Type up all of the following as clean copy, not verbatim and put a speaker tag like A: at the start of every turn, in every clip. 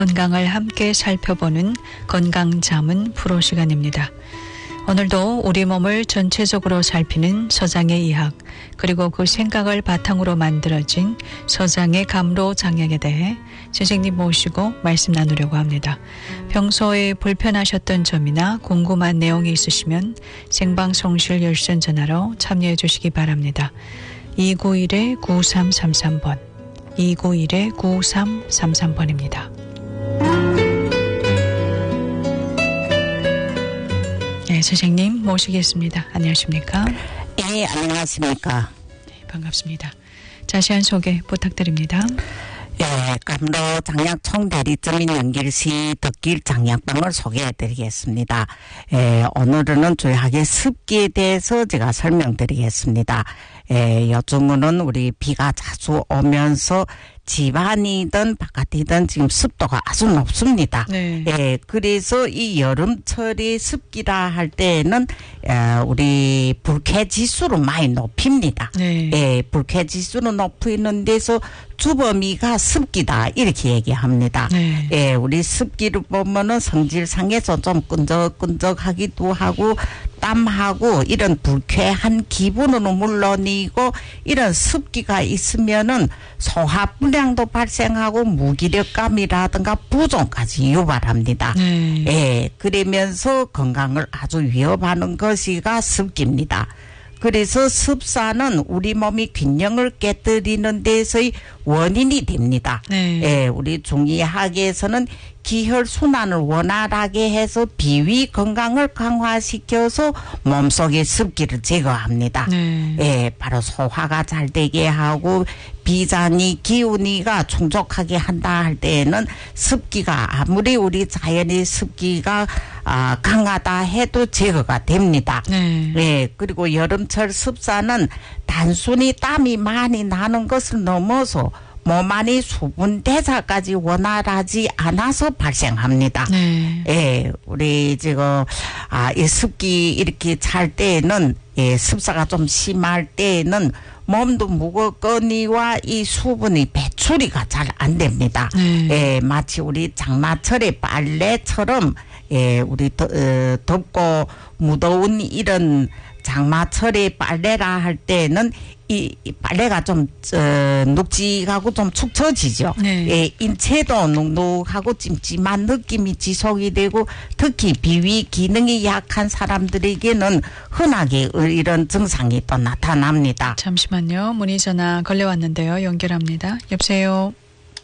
A: 건강을 함께 살펴보는 건강자문 프로 시간입니다. 오늘도 우리 몸을 전체적으로 살피는 서장의 의학, 그리고 그 생각을 바탕으로 만들어진 서장의 감로장약에 대해 선생님 모시고 말씀 나누려고 합니다. 평소에 불편하셨던 점이나 궁금한 내용이 있으시면 생방송실 열선 전화로 참여해 주시기 바랍니다. 291-9333번, 291-9333번입니다. 네, 선생님 모시겠습니다. 안녕하십니까?
B: 예, 안녕하십니까?
A: 네, 반갑습니다. 자세한 소개 부탁드립니다.
B: 예, 감로 장약 총대리점인 연길시 덕길 장약방을 소개해드리겠습니다. 예, 오늘은 조약의 습기에 대해서 제가 설명드리겠습니다. 예, 요즘은 우리 비가 자주 오면서 집안이든 바깥이든 지금 습도가 아주 높습니다.
A: 네.
B: 예, 그래서 이 여름철이 습기라 할 때에는 우리 불쾌 지수를 많이 높입니다.
A: 네.
B: 예, 불쾌 지수를 높이는 데서 주범이가 습기다 이렇게 얘기합니다.
A: 네.
B: 예, 우리 습기를 보면은 성질상에서 좀 끈적끈적하기도 하고 땀하고 이런 불쾌한 기분은 물론이고 이런 습기가 있으면은 소화불량도 발생하고 무기력감이라든가 부종까지 유발합니다.
A: 네.
B: 예, 그러면서 건강을 아주 위협하는 것이가 습기입니다. 그래서 습사는 우리 몸이 균형을 깨뜨리는 데서의 원인이 됩니다.
A: 네.
B: 예, 우리 중의학에서는 기혈 순환을 원활하게 해서 비위 건강을 강화시켜서 몸속의 습기를 제거합니다.
A: 네.
B: 예, 바로 소화가 잘 되게 하고 비자니 기운이가充足하게 한다 할 때에는 습기가 아무리 우리 자연의 습기가 강하다 해도 제거가 됩니다.
A: 네.
B: 예, 그리고 여름철 습사는 단순히 땀이 많이 나는 것을 넘어서 몸 안의 수분 대사까지 원활하지 않아서 발생합니다.
A: 네.
B: 예, 우리 지금 이 습기 이렇게 찰 때에는 예, 습사가 좀 심할 때에는 몸도 무겁거니와 이 수분이 배출이가 잘 안 됩니다.
A: 네.
B: 예, 마치 우리 장마철의 빨래처럼 예, 우리 덥고 무더운 이런 장마철의 빨래라 할 때는 이 빨래가 좀 눅직하고 좀 축 처지죠.
A: 네.
B: 예, 인체도 눅눅하고 찜찜한 느낌이 지속이 되고 특히 비위 기능이 약한 사람들에게는 흔하게 이런 증상이 또 나타납니다.
A: 잠시만요. 문의 전화 걸려왔는데요. 연결합니다. 여보세요.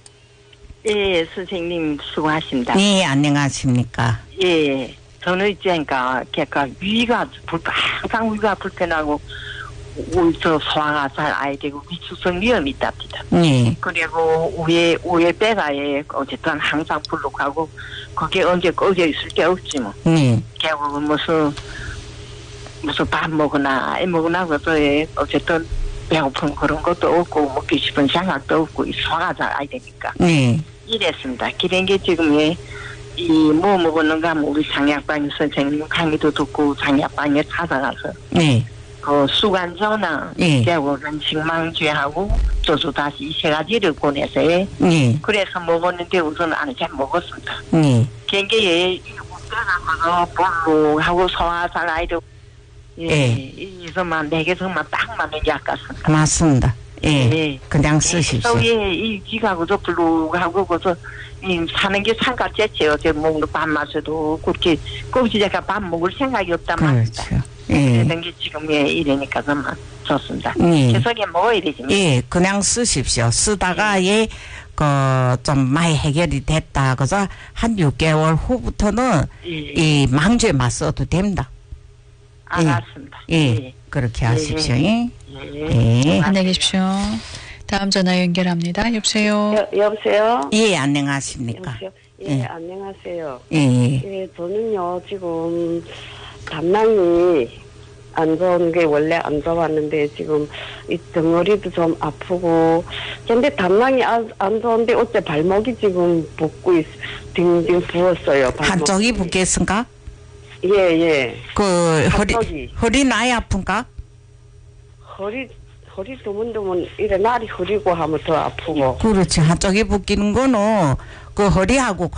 C: 예, 선생님 수고하십니다.
B: 네, 안녕하십니까?
C: 예, 저는 이제니까 위가 항상 위가 불편하고 저 소화가 잘 안 되고 위축성 위험이 있답니다.
B: 네.
C: 그리고 위에 배가 어쨌든 항상 불룩하고 그게 언제 꺼져 있을 게 없지 뭐.
B: 네.
C: 결국 무슨 밥 먹으나 애 먹으나 그래서 어쨌든 배고픈 그런 것도 없고 먹기 싶은 생각도 없고 소화가 잘 안 되니까.
B: 네.
C: 이랬습니다. 그런 게 지금 뭐 먹었는가 우리 장약방 선생님 강의도 듣고 장약방에 찾아가서
B: 네.
C: 그 수관저나
B: 예.
C: 개월은 식망죄하고 저주 다시 이 세 가지를 보내서
B: 네.
C: 그래서 먹었는데 우선 안 잘 먹었습니다.
B: 네.
C: 경계에 웃겨나가서 볼록하고 소화 잘 아이도 이서만 내게서만 딱 맞는 약 같습니다.
B: 맞습니다. 예.
C: 예.
B: 그냥 쓰십시오.
C: 예, 이 귀가 그저 블루하고 그저 사는 게 상가째째요. 제 먹는 밥 맛에도 그렇게 꼼지자가 밥 먹을 생각이 없단 말입니다.
B: 그렇죠. 예.
C: 그런 게 지금 이러니까 정말 좋습니다.
B: 예.
C: 계속에 먹어야 되지.
B: 예, 그냥 쓰십시오. 쓰다가 좀 많이 해결이 됐다. 그래서 한 6개월 후부터는 이 망주에만 써도 됩니다.
C: 알았습니다.
B: 예. 그렇게 하십시오. 예.
C: 예.
A: 안녕히 계십시오. 다음 전화 연결합니다. 여보세요.
D: 여보세요?
B: 예, 안녕하십니까?
D: 여보세요? 예, 안녕하세요.
B: 예.
D: 예, 저는요, 지금, 담낭이 안 좋은 게 원래 안 좋았는데, 지금, 이 덩어리도 좀 아프고, 근데 담낭이 안 좋은데, 어째 발목이 지금 붓고 딩딩 부었어요.
B: 한쪽이 붓겠습니까?
D: 예.
B: 그,
D: 한쪽이.
B: 허리 나이 아픈가?
D: 허리 드문드문 이래 날이 흐리고 하면 더 아프고.
B: 그렇지. 한쪽에 붓기는 거는 그 허리하고